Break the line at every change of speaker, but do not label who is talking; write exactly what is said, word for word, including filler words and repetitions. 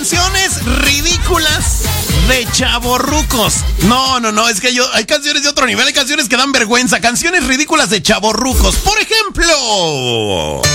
Canciones ridículas de chavorrucos. No, no, no, es que yo hay canciones de otro nivel, hay canciones que dan vergüenza, canciones ridículas de chavorrucos. Por ejemplo,